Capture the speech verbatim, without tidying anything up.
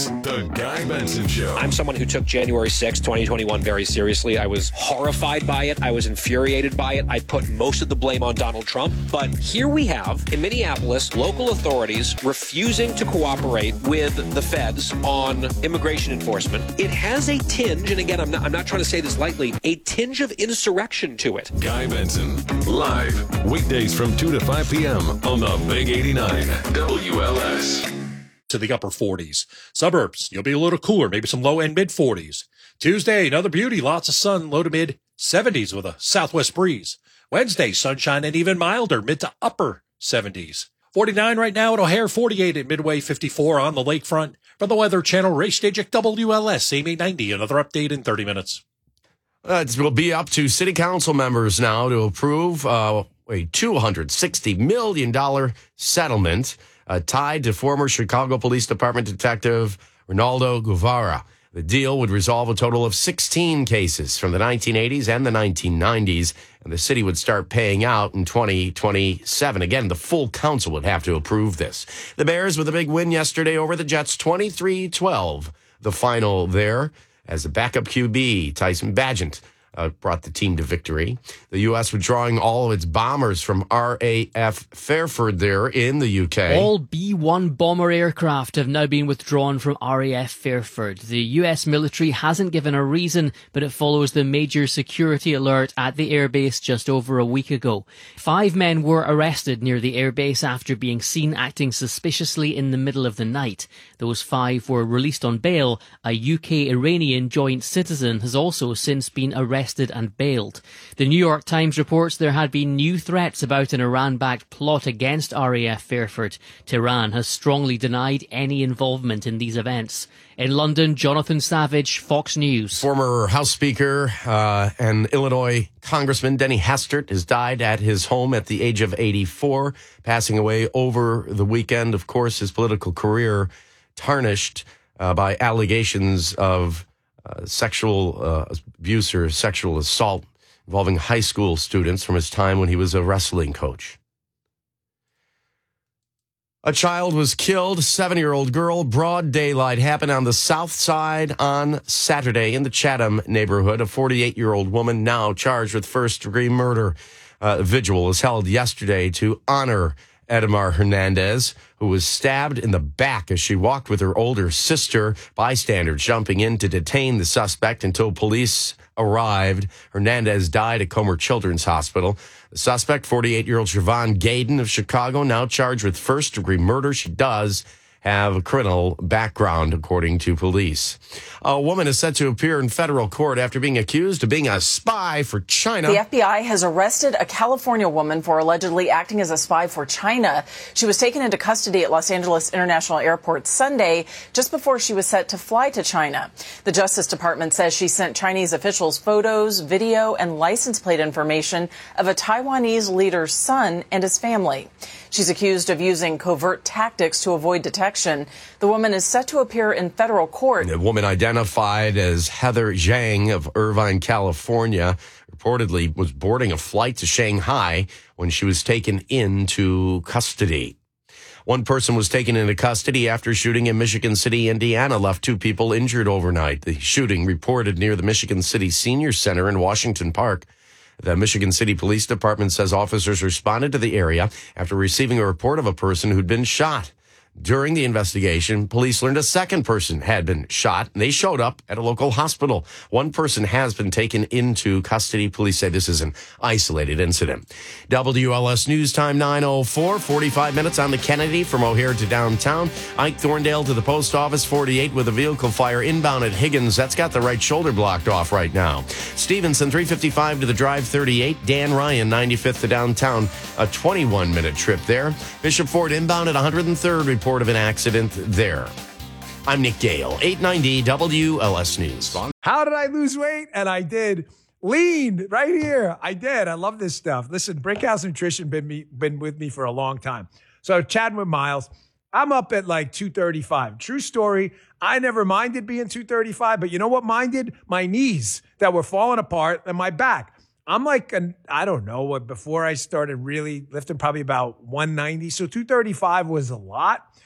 The Guy Benson Show. I'm someone who took January sixth, twenty twenty-one very seriously. I was horrified by it. I was infuriated by it. I put most of the blame on Donald Trump. But here we have, in Minneapolis, local authorities refusing to cooperate with the feds on immigration enforcement. It has a tinge, and again, I'm not, I'm not trying to say this lightly, a tinge of insurrection to it. Guy Benson, live, weekdays from two to five p.m. on the Big eighty-nine W L S. To the upper forties. Suburbs, you'll be a little cooler, maybe some low and mid forties. Tuesday, another beauty, lots of sun, low to mid seventies with a southwest breeze. Wednesday, sunshine and even milder, mid to upper seventies. forty-nine right now at O'Hare, forty-eight at Midway, fifty-four on the lakefront. For the Weather Channel, Ray Stajic, W L S, A M eight ninety. Another update in thirty minutes. Uh, it will be up to city council members now to approve uh, a two hundred sixty million dollars settlement uh, tied to former Chicago Police Department Detective Ronaldo Guevara. The deal would resolve a total of sixteen cases from the nineteen eighties and the nineteen nineties, and the city would start paying out in twenty twenty-seven. Again, the full council would have to approve this. The Bears with a big win yesterday over the Jets, twenty-three twelve. The final there, as the backup Q B, Tyson Bagent, uh, brought the team to victory. The U S withdrawing all of its bombers from R A F Fairford there in the U K. All B one bomber aircraft have now been withdrawn from R A F Fairford. The U S military hasn't given a reason, but it follows the major security alert at the airbase just over a week ago. Five men were arrested near the airbase after being seen acting suspiciously in the middle of the night. Those five were released on bail. A U K-Iranian joint citizen has also since been arrested and bailed. The New York Times reports there had been new threats about an Iran-backed plot against R A F Fairford. Tehran has strongly denied any involvement in these events. In London, Jonathan Savage, Fox News. Former House Speaker uh, and Illinois Congressman Denny Hastert has died at his home at the age of eighty-four, passing away over the weekend. Of course, his political career tarnished uh, by allegations of uh, sexual uh, abuse or sexual assault involving high school students from his time when he was a wrestling coach. A child was killed, a seven-year-old girl, broad daylight, happened on the south side on Saturday in the Chatham neighborhood. A forty-eight-year-old woman now charged with first-degree murder. Uh, vigil was held yesterday to honor Edmar Hernandez, who was stabbed in the back as she walked with her older sister. Bystanders jumping in to detain the suspect until police arrived. Hernandez died at Comer Children's Hospital. The suspect, forty-eight-year-old Siobhan Gaden of Chicago, now charged with first-degree murder. She does have a criminal background, according to police. A woman is set to appear in federal court after being accused of being a spy for China. The F B I has arrested a California woman for allegedly acting as a spy for China. She was taken into custody at Los Angeles International Airport Sunday, just before she was set to fly to China. The Justice Department says she sent Chinese officials photos, video, and license plate information of a Taiwanese leader's son and his family. She's accused of using covert tactics to avoid detection. The woman is set to appear in federal court. The woman identified as Heather Zhang of Irvine, California, reportedly was boarding a flight to Shanghai when she was taken into custody. One person was taken into custody after shooting in Michigan City, Indiana, left two people injured overnight. The shooting reported near the Michigan City Senior Center in Washington Park. The Michigan City Police Department says officers responded to the area after receiving a report of a person who'd been shot. During the investigation, police learned a second person had been shot, and they showed up at a local hospital. One person has been taken into custody. Police say this is an isolated incident. W L S News Time nine oh four, forty-five minutes on the Kennedy from O'Hare to downtown. Ike Thorndale to the post office, forty-eight, with a vehicle fire inbound at Higgins. That's got the right shoulder blocked off right now. Stevenson, three fifty-five to the drive, thirty-eight. Dan Ryan, ninety-fifth to downtown, a twenty-one minute trip there. Bishop Ford inbound at one hundred third. Report of an accident there. I'm Nick Gale, eight ninety W L S News. How did I lose weight? And I did. Lean right here. I did. I love this stuff. Listen, Brickhouse Nutrition been me been with me for a long time. So chatting with Miles, I'm up at like two thirty-five. True story. I never minded being two thirty-five, but you know what minded? My knees that were falling apart and my back. I'm like, an, I don't know, what before I started really lifting, probably about one ninety. So two thirty-five was a lot.